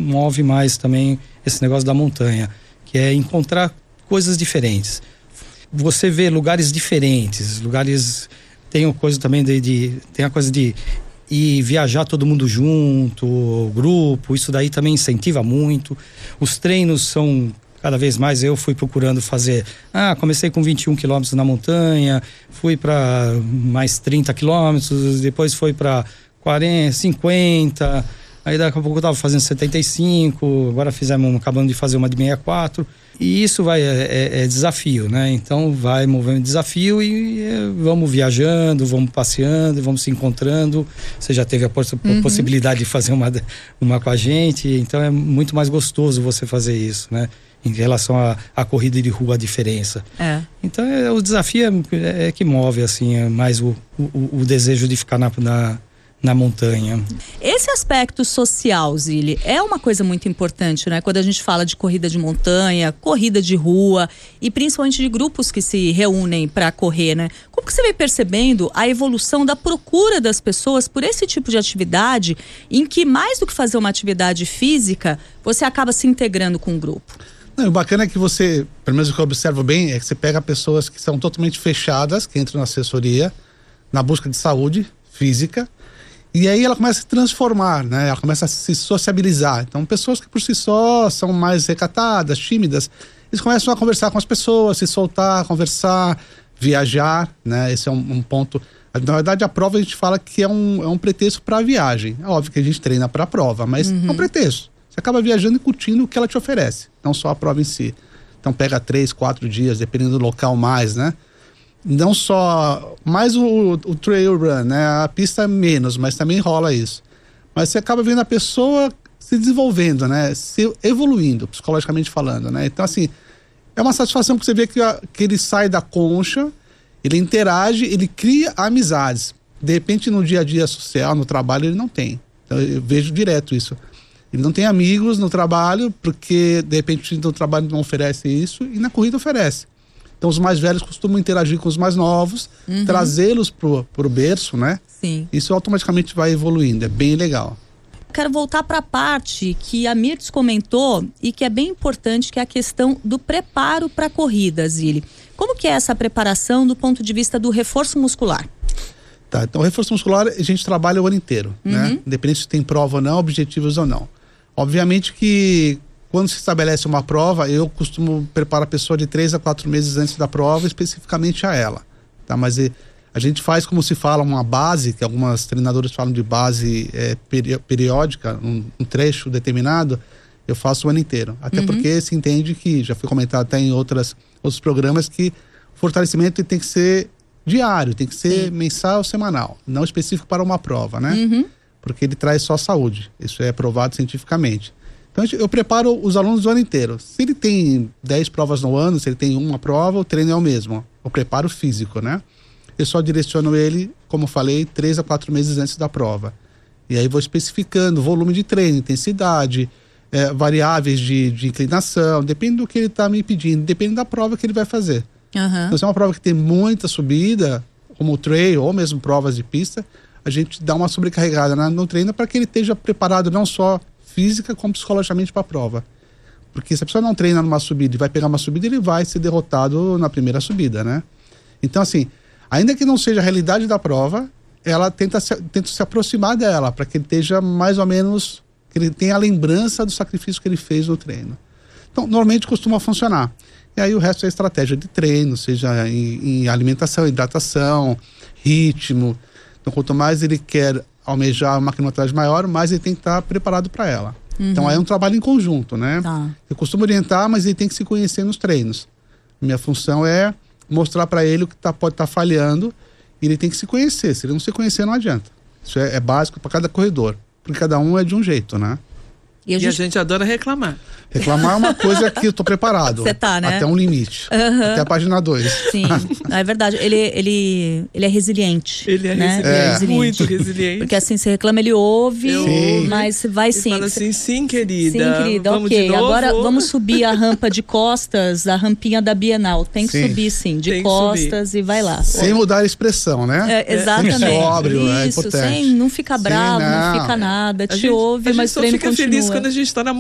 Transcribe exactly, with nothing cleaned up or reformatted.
move mais também esse negócio da montanha, que é encontrar coisas diferentes. Você vê lugares diferentes, lugares... Tem a coisa também de, de... Tem a coisa de ir viajar todo mundo junto, grupo, isso daí também incentiva muito. Os treinos são... Cada vez mais eu fui procurando fazer... Ah, comecei com vinte e um quilômetros na montanha, fui para mais trinta quilômetros, depois foi para quarenta, cinquenta, aí daqui a pouco eu estava fazendo setenta e cinco, agora fizemos, acabamos de fazer uma de sessenta e quatro. E isso vai, é, é desafio, né? Então vai movendo desafio e é, vamos viajando, vamos passeando, vamos se encontrando. Você já teve a poss- uhum. possibilidade de fazer uma, uma com a gente, então é muito mais gostoso você fazer isso, né? Em relação à, à corrida de rua, a diferença. É. Então, é, o desafio é, é que move, assim, é mais o, o, o desejo de ficar na, na, na montanha. Esse aspecto social, Zile, é uma coisa muito importante, né? Quando a gente fala de corrida de montanha, corrida de rua e principalmente de grupos que se reúnem para correr, né? Como que você vem percebendo a evolução da procura das pessoas por esse tipo de atividade em que, mais do que fazer uma atividade física, você acaba se integrando com o grupo? Não, o bacana é que você, pelo menos o que eu observo bem, é que você pega pessoas que são totalmente fechadas, que entram na assessoria, na busca de saúde física, e aí ela começa a se transformar, né? Ela começa a se sociabilizar. Então, pessoas que por si só são mais recatadas, tímidas, eles começam a conversar com as pessoas, se soltar, conversar, viajar, né? Esse é um, um ponto... Na verdade, a prova a gente fala que é um, é um pretexto para a viagem. É óbvio que a gente treina para a prova, mas uhum. é um pretexto. Você acaba viajando e curtindo o que ela te oferece, não só a prova em si. Então pega três, quatro dias, dependendo do local mais, né? Não só, mais o, o trail run, né? A pista é menos, mas também rola isso. Mas você acaba vendo a pessoa se desenvolvendo, né? Se evoluindo, psicologicamente falando, né? Então, assim, é uma satisfação porque você vê que, a, que ele sai da concha, ele interage, ele cria amizades. De repente, no dia a dia social, no trabalho, ele não tem. Então, eu vejo direto isso. Ele não tem amigos no trabalho, porque de repente no trabalho não oferece isso, e na corrida oferece. Então os mais velhos costumam interagir com os mais novos, uhum. trazê-los pro, pro berço, né? Sim. Isso automaticamente vai evoluindo, é bem legal. Quero voltar para a parte que a Mirtz comentou e que é bem importante, que é a questão do preparo para a corrida, Zile. Como que é essa preparação do ponto de vista do reforço muscular? Tá, então o reforço muscular a gente trabalha o ano inteiro, uhum. né? Independente se tem prova ou não, objetivos ou não. Obviamente que quando se estabelece uma prova, eu costumo preparar a pessoa de três a quatro meses antes da prova, especificamente a ela, tá? Mas e, a gente faz, como se fala, uma base, que algumas treinadoras falam de base é, peri- periódica, um, um trecho determinado, eu faço o ano inteiro. Até uhum. porque se entende que, já foi comentado até em outras, outros programas, que o fortalecimento tem que ser diário, tem que ser Sim. mensal ou semanal, não específico para uma prova, né? Uhum. Porque ele traz só saúde, isso é provado cientificamente. Então eu preparo os alunos o ano inteiro. Se ele tem dez provas no ano, se ele tem uma prova, o treino é o mesmo, o preparo físico, né? Eu só direciono ele, como falei, três a quatro meses antes da prova. E aí vou especificando volume de treino, intensidade, é, variáveis de, de inclinação, depende do que ele está me pedindo, depende da prova que ele vai fazer. Uhum. Então se é uma prova que tem muita subida, como o trail ou mesmo provas de pista, a gente dá uma sobrecarregada no treino para que ele esteja preparado não só física como psicologicamente para a prova. Porque se a pessoa não treina numa subida e vai pegar uma subida, ele vai ser derrotado na primeira subida, né? Então, assim, ainda que não seja a realidade da prova, ela tenta se, tenta se aproximar dela, para que ele esteja mais ou menos, que ele tenha a lembrança do sacrifício que ele fez no treino. Então, normalmente costuma funcionar. E aí o resto é estratégia de treino, seja em, em alimentação, hidratação, ritmo. Então, quanto mais ele quer almejar uma quilometragem maior, mais ele tem que estar preparado para ela. Uhum. Então, aí é um trabalho em conjunto, né? Tá. Eu costumo orientar, mas ele tem que se conhecer nos treinos. Minha função é mostrar para ele o que tá, pode estar tá falhando, e ele tem que se conhecer. Se ele não se conhecer, não adianta. Isso é, é básico para cada corredor, porque cada um é de um jeito, né? E a gente, e a gente adora reclamar. Reclamar é uma coisa que eu tô preparado. Você tá, né? Até um limite. Uhum. Até a página dois. Sim, é verdade. Ele, ele, ele é resiliente. Ele é, né? resiliente, ele é resiliente. Muito resiliente. Porque assim, você reclama, ele ouve, sim. mas vai sim. Ele fala assim, sim, querida. Sim, querida, vamos ok. de novo? Agora vamos subir a rampa de costas, a rampinha da Bienal. Tem que sim. subir, sim, de Tem costas e vai lá. Sem mudar a expressão, né? É, exatamente. Sempre sóbrio, Isso, é importante. sem, não fica bravo, sim, não. não fica nada. A te gente, ouve, mas o treino continua. A gente só fica feliz quando a gente tá na